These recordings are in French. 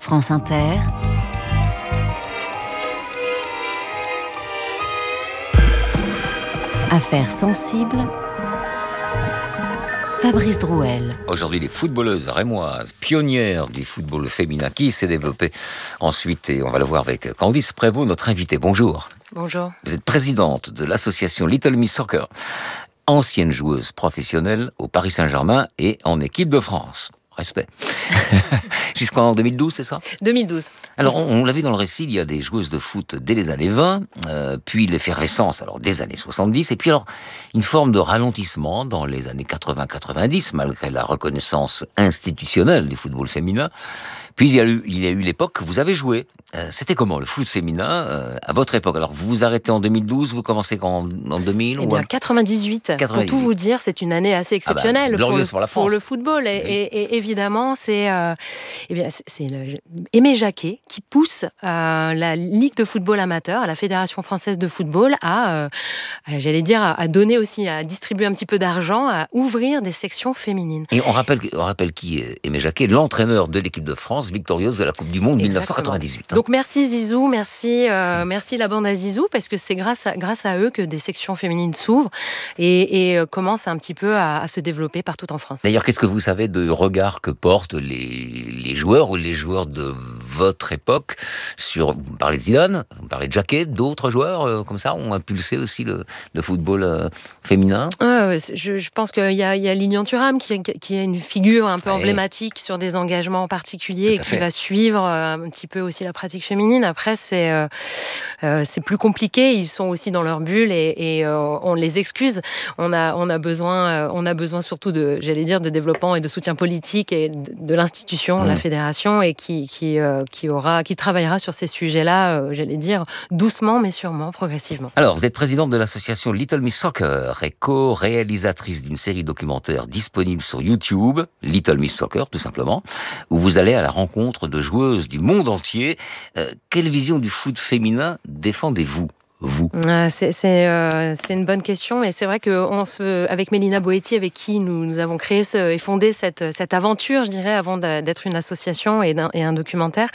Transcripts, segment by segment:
France Inter, Affaires sensibles, Fabrice Drouel. Aujourd'hui, les footballeuses rémoises, pionnières du football féminin, qui s'est développé ensuite, et on va le voir avec Candice Prévost, notre invitée. Bonjour. Bonjour. Vous êtes présidente de l'association Little Miss Soccer, ancienne joueuse professionnelle au Paris Saint-Germain et en équipe de France. Respect. Jusqu'en 2012, c'est ça ? 2012. Alors, on l'a vu dans le récit, il y a des joueuses de foot dès les années 20, puis l'effervescence alors des années 70, et puis alors une forme de ralentissement dans les années 80-90, malgré la reconnaissance institutionnelle du football féminin. Puis il y a eu l'époque que vous avez joué. C'était comment le foot féminin à votre époque ? Alors vous vous arrêtez en 2012, vous commencez en 2000 Eh bien, 98. Pour tout vous dire, c'est une année assez exceptionnelle pour le football. Et évidemment, c'est Aimé Jacquet qui pousse la Ligue de football amateur, à la Fédération française de football, à donner aussi, à distribuer un petit peu d'argent, à ouvrir des sections féminines. Et on rappelle qui est Aimé Jacquet, l'entraîneur de l'équipe de France, victorieuse de la Coupe du Monde 1998. Donc merci Zizou, merci la bande à Zizou, parce que c'est grâce à eux que des sections féminines s'ouvrent et commencent un petit peu à se développer partout en France. D'ailleurs, qu'est-ce que vous savez de regard que portent les joueurs ou les joueurs de votre époque sur... Vous parlez de Zidane, vous parlez de Jacquet, d'autres joueurs comme ça ont impulsé aussi le football féminin. Je pense qu'il y a Lilian Thuram qui est une figure un peu emblématique sur des engagements particuliers et qui va suivre un petit peu aussi la pratique féminine. Après, c'est plus compliqué. Ils sont aussi dans leur bulle et on les excuse. On a besoin surtout de développement et de soutien politique et de l'institution, la fédération, et qui travaillera sur ces sujets-là, doucement mais sûrement, progressivement. Alors, vous êtes présidente de l'association Little Miss Soccer et co-réalisatrice d'une série documentaire disponible sur YouTube, Little Miss Soccer, tout simplement, où vous allez à la rencontre de joueuses du monde entier. Quelle vision du foot féminin défendez-vous ? Vous. C'est une bonne question, et c'est vrai que avec Mélina Boetti, avec qui nous avons créé et fondé cette aventure, je dirais, avant d'être une association et un documentaire,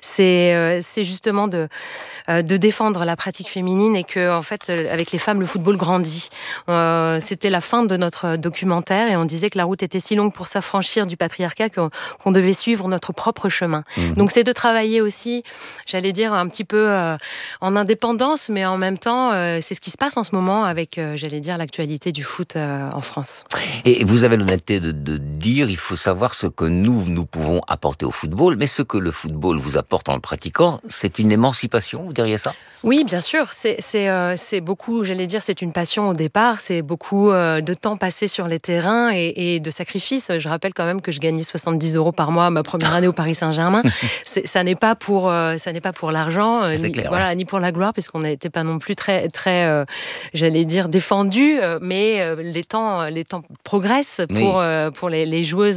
c'est justement de défendre la pratique féminine, et que en fait, avec les femmes, le football grandit. C'était la fin de notre documentaire, et on disait que la route était si longue pour s'affranchir du patriarcat qu'on devait suivre notre propre chemin. Donc c'est de travailler aussi, un petit peu en indépendance, mais en même temps, c'est ce qui se passe en ce moment avec, l'actualité du foot en France. Et vous avez l'honnêteté de dire, il faut savoir ce que nous pouvons apporter au football, mais ce que le football vous apporte en le pratiquant, c'est une émancipation, vous diriez ça ? Oui, bien sûr. C'est beaucoup, c'est une passion au départ. C'est beaucoup de temps passé sur les terrains et de sacrifices. Je rappelle quand même que je gagnais 70 € par mois ma première année au Paris Saint-Germain. Ça n'est pas pour l'argent, ni pour la gloire, puisqu'on n'était pas non plus très, très défendus. Mais les temps progressent pour les joueuses